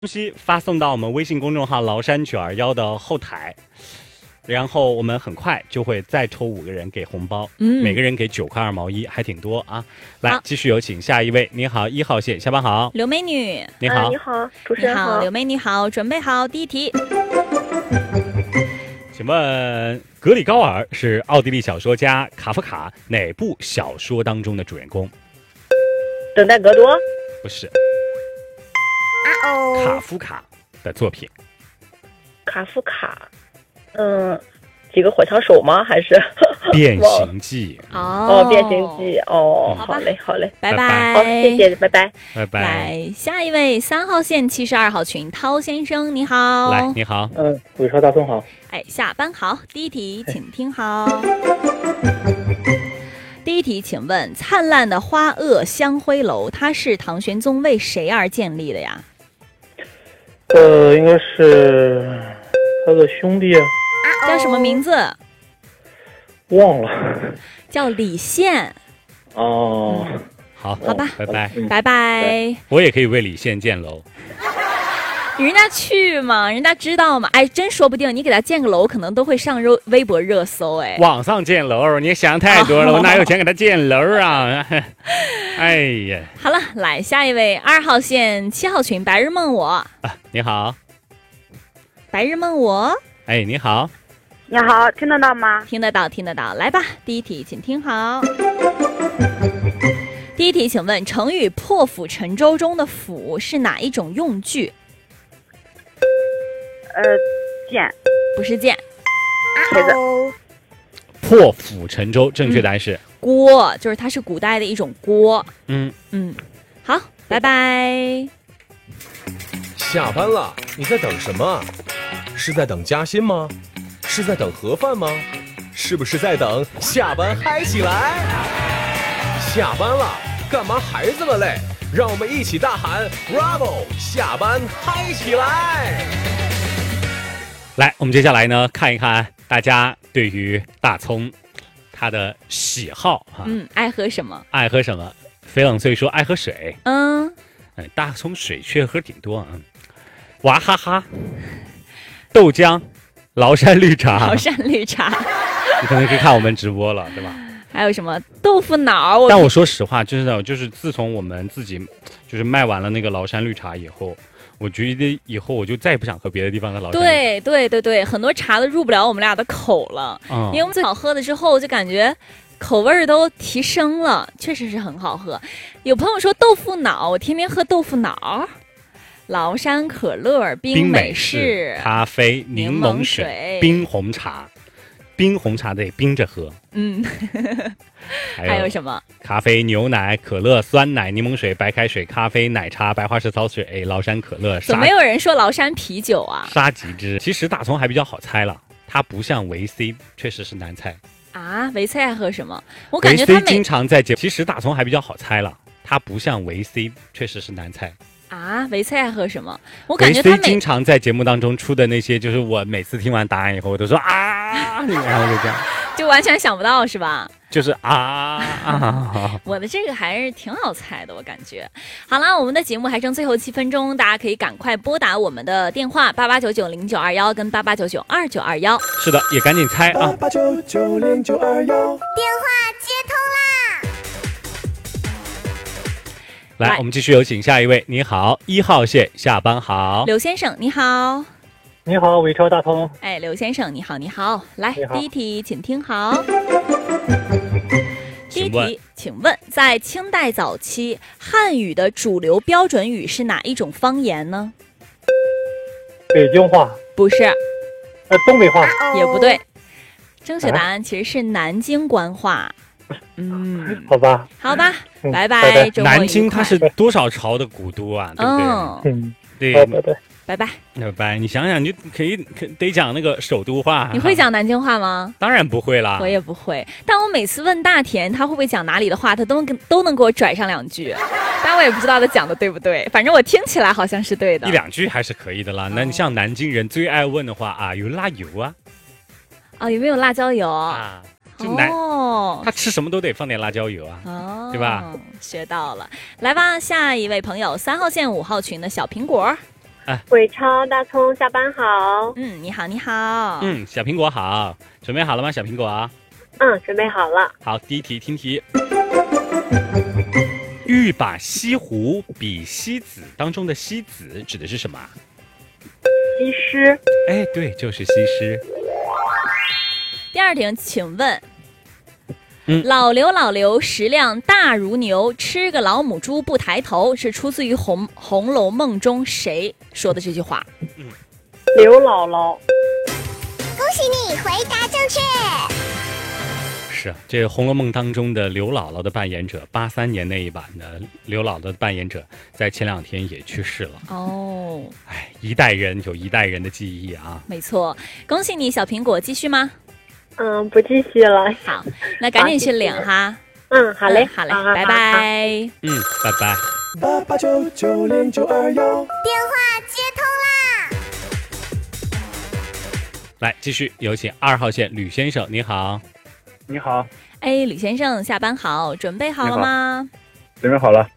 东西发送到我们微信公众号崂山921的后台，然后我们很快就会再抽5个人给红包，每个人给9块2毛1，还挺多啊。来，继续有请下一位。你好，1号线，下班好， 刘美女。 你好， 你好，主持人好， 刘美女好，准备好第一题。 请问格里高尔是奥地利小说家卡夫卡哪部小说当中的主人公？ 等待格多？ 不是， 哦， 卡夫卡的作品。 卡夫卡，几个火枪手吗？还是变形记？ 哦，变形记哦， 好好嘞，好嘞， 拜拜好，谢谢，拜拜， 拜拜。 来，下一位3号线72号群涛先生，你好。 来，你好， 伟超大松好。 哎，下班好。第一题，请听好。第一题，请问灿烂的花萼香晖楼，它是唐玄宗为谁而建立的呀？ 应该是他的兄弟， 叫什么名字？ 忘了。 叫李现。 哦， 好吧拜拜， 拜拜。 我也可以为李现建楼。 人家去嘛，人家知道嘛，哎，真说不定你给他建个楼，可能都会上微博热搜，哎。 网上建楼，你想太多了，我哪有钱给他建楼啊？哎呀， 好了，来下一位2号线7号群，白日梦我。 你好， 白日梦我。 哎，你好， 你好，听得到吗？ 听得到，听得到。来吧，第一题，请听好。第一题，请问成语破釜沉舟中的釜是哪一种用具？ 剑， 不是剑。 锤子， 破釜沉舟，正确答案是锅，就是它是古代的一种锅。好，拜拜。 下班了，你在等什么？是在等加薪吗？是在等盒饭吗？是不是在等下班嗨起来？下班了，干嘛孩子们嘞？让我们一起大喊 Bravo！ 下班嗨起来！ 来，我们接下来呢，看一看大家对于大葱他的喜好哈。 爱喝什么？ 爱喝什么？翡冷翠说爱喝水。大葱水确实喝挺多啊。娃哈哈，豆浆，崂山绿茶。 崂山绿茶。 你可能可以看我们直播了，对吧？ 还有什么豆腐脑？ 但我说实话，就是自从我们自己就是卖完了那个崂山绿茶以后，我觉得以后我就再也不想喝别的地方的崂山绿茶。对，很多茶都入不了我们俩的口了。因为我们最好喝的之后，就感觉口味都提升了，确实是很好喝。有朋友说豆腐脑，我天天喝豆腐脑。崂山可乐、冰美式、 咖啡、柠檬水、冰红茶。冰红茶得冰着喝。 还有什么？ 咖啡、牛奶、可乐、酸奶、柠檬水、白开水、咖啡、奶茶、白花石草水、崂山可乐。 怎么没有人说崂山啤酒啊？ 沙棘汁。其实大葱还比较好猜了，它不像维 C， 确实是难猜啊。维 C 爱喝什么？我感觉他维 C 经常在节目。其实大葱还比较好猜了，它不像维 C， 确实是难猜啊。维 C 爱喝什么？我感觉他经常在节目当中出的那些，就是我每次听完答案以后，我都说啊，然后就这样， 就完全想不到是吧？ 就是啊， 我的这个还是挺好猜的，我感觉。好了，我们的节目还剩最后7分钟，大家可以赶快拨打我们的电话88990921跟88992921。 是的，也赶紧猜啊 ！88990921， 电话接通啦！ 来，我们继续有请下一位。你好，1号线，下班好， 刘先生，你好。 你好，伟超大通。 哎，刘先生，你好，你好。来，第一题，请听好。第一题，请问，在清代早期，汉语的主流标准语是哪一种方言呢？ 北京话。 不是。 东北话。 也不对。正确答案其实是南京官话。 好吧， 好吧，拜拜。 南京它是多少朝的古都啊？对不对？对， 拜拜， 拜拜。你想想，你得讲那个首都话。 你会讲南京话吗？ 当然不会啦， 我也不会。但我每次问大田他会不会讲哪里的话，他都能给我拽上2句，但我也不知道他讲的对不对。反正我听起来好像是对的 ，1-2句还是可以的啦。那你像南京人最爱问的话啊，有辣油啊？ 有没有辣椒油啊？他吃什么都得放点辣椒油啊，对吧？ 学到了。来吧，下一位朋友，3号线5号群的小苹果。 伟超大葱下班好。 你好，你好。 小苹果好，准备好了吗？小苹果啊。 准备好了。 好，第一题听题。欲把西湖比西子当中的西子指的是什么？ 西施。 哎，对，就是西施。 第二题，请问，老刘老刘食量大如牛，吃个老母猪不抬头，是出自于红楼梦中谁说的这句话？ 刘姥姥。 恭喜你回答正确。 是这《红楼梦》当中的刘姥姥的扮演者，83年那一版的刘姥姥的扮演者，在前2天也去世了。 哦， 哎，一代人有一代人的记忆啊。 没错，恭喜你，小苹果，继续吗？ 不继续了。 好，那赶紧去领哈。 好嘞， 好嘞，拜拜。 拜拜。 88990921，电话接通啦！ 来，继续有请2号线吕先生，你好。 你好。 哎，吕先生，下班好，准备好了吗？ 准备好了。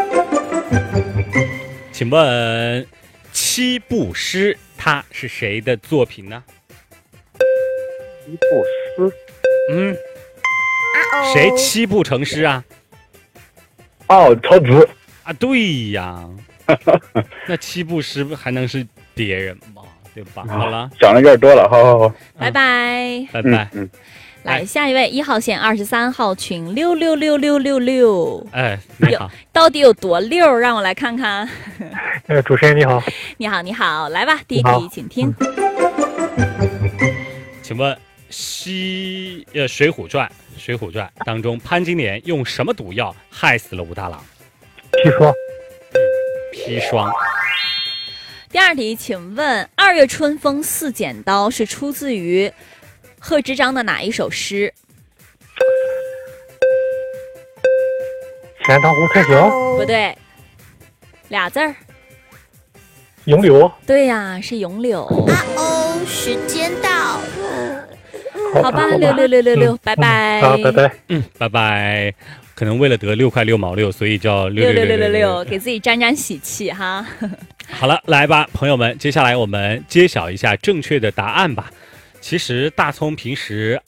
请问七步诗它是谁的作品呢？ 七步诗。 谁七步成诗啊？ 曹植。 啊，对呀。那七步诗还能是别人吗？对吧？好了， 想的有点多了，好。 拜拜。 拜拜。 来，下一位1号线23号群6666666。 哎，你好。 到底有多溜？让我来看看。 主持人你好。 你好，你好，来吧，第一题，请听。 请问《水浒传》当中，潘金莲用什么毒药害死了武大郎？ 砒霜。 砒霜。 第二题，请问2月春风似剪刀是出自于贺知章的哪一首诗？ 钱塘湖开行。 不对，2字儿。 咏柳。 对呀，是咏柳。 时间到。 好吧，66666，拜拜。 好，拜拜。 拜拜。可能为了得6块6毛6，所以叫 66666，给自己沾沾喜气哈。 好了，来吧，朋友们，接下来我们揭晓一下正确的答案吧。其实大葱平时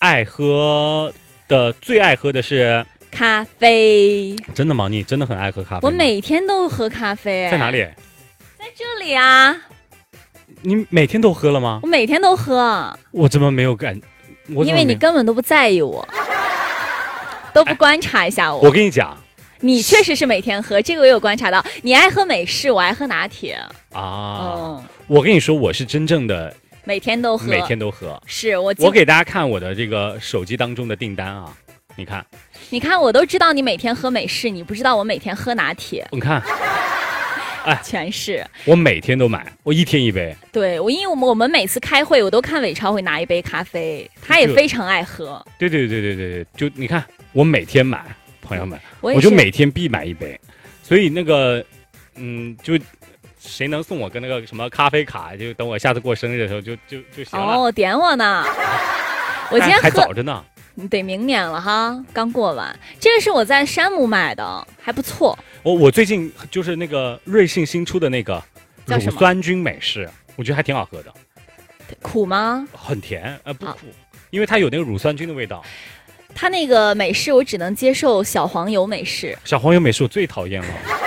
最爱喝的是咖啡。 真的吗？你真的很爱喝咖啡吗？ 我每天都喝咖啡。 在哪里？ 在这里啊。 你每天都喝了吗？ 我每天都喝。 我怎么没有感？ 因为你根本都不在意我，都不观察一下我。 我跟你讲， 你确实是每天喝，这个我有观察到。你爱喝美式，我爱喝拿铁啊。我跟你说，我是真正的每天都喝。 每天都喝。 是我给大家看我的这个手机当中的订单啊，你看， 我都知道你每天喝美式，你不知道我每天喝拿铁。 你看。哎， 全是我每天都买，我1天1杯。 对，因为我们每次开会，我都看伟超会拿1杯咖啡，他也非常爱喝。 对，就你看，我每天买，朋友们，我就每天必买1杯。所以那个，就谁能送我个那个什么咖啡卡，就等我下次过生日的时候就行了。 哦，点我呢，我今天还早着呢。 得明年了哈，刚过完。这个是我在山姆买的，还不错。 我最近就是那个瑞幸新出的那个乳酸菌美式，我觉得还挺好喝的。 苦吗？ 很甜，不苦，因为它有那个乳酸菌的味道。 它那个美式我只能接受小黄油美式。 小黄油美式我最讨厌了。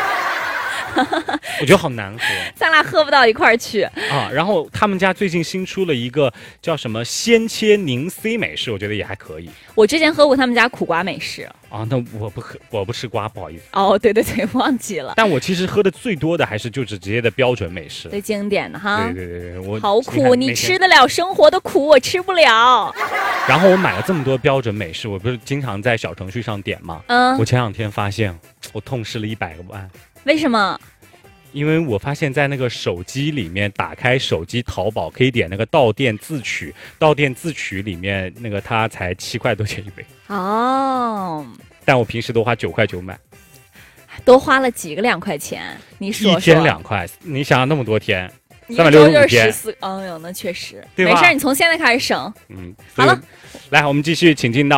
我觉得好难喝， 咱俩喝不到一块儿去啊。然后他们家最近新出了一个叫什么鲜切柠 C 美式，我觉得也还可以。 我之前喝过他们家苦瓜美式啊，那我不喝，我不吃瓜，不好意思。 哦，对，忘记了。 但我其实喝的最多的还是就是直接的标准美式， 最经典的哈。 对，我好苦，你吃得了生活的苦，我吃不了。 然后我买了这么多标准美式，我不是经常在小程序上点吗？我前2天发现我痛失了100万。 为什么？ 因为我发现在那个手机里面打开手机淘宝可以点那个到店自取，到店自取里面那个它才7块多钱1杯哦， 但我平时都花9块9买， 多花了几个2块钱？你说 1天2块，你想想那么多天 ，365天，14，哎呦，那确实， 对吧？ 没事，你从现在开始省。 好了，来，我们继续，请进到